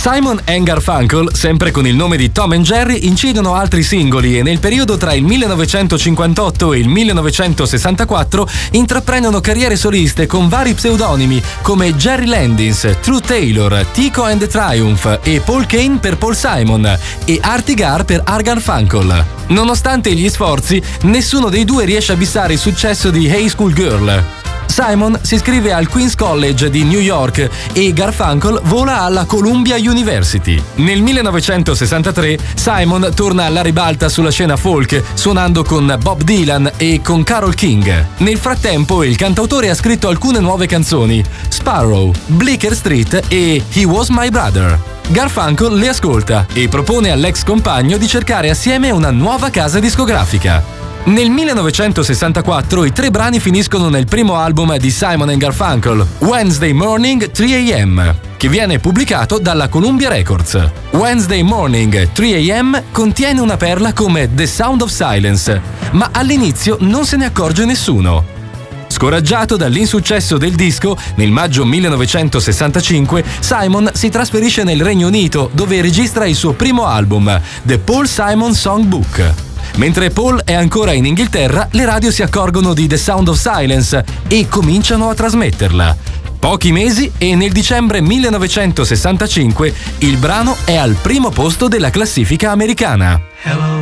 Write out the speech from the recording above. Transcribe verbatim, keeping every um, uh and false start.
Simon and Garfunkel, sempre con il nome di Tom and Jerry, incidono altri singoli e nel periodo tra il millenovecentocinquantotto e il millenovecentosessantaquattro intraprendono carriere soliste con vari pseudonimi come Jerry Landis, True Taylor, Tico and the Triumph e Paul Kane per Paul Simon e Artie Gar per Art Garfunkel. Nonostante gli sforzi, nessuno dei due riesce a bissare il successo di Hey School Girl. Simon si iscrive al Queens College di New York e Garfunkel vola alla Columbia University. Nel millenovecentosessantatré Simon torna alla ribalta sulla scena folk, suonando con Bob Dylan e con Carole King. Nel frattempo il cantautore ha scritto alcune nuove canzoni: Sparrow, Bleecker Street e He Was My Brother. Garfunkel le ascolta e propone all'ex compagno di cercare assieme una nuova casa discografica. Nel millenovecentosessantaquattro i tre brani finiscono nel primo album di Simon and Garfunkel, Wednesday Morning tre a m, che viene pubblicato dalla Columbia Records. Wednesday Morning tre a m contiene una perla come The Sound of Silence, ma all'inizio non se ne accorge nessuno. Scoraggiato dall'insuccesso del disco, nel maggio millenovecentosessantacinque Simon si trasferisce nel Regno Unito, dove registra il suo primo album, The Paul Simon Songbook. Mentre Paul è ancora in Inghilterra, le radio si accorgono di The Sound of Silence e cominciano a trasmetterla. Pochi mesi e nel dicembre millenovecentosessantacinque il brano è al primo posto della classifica americana. Hello.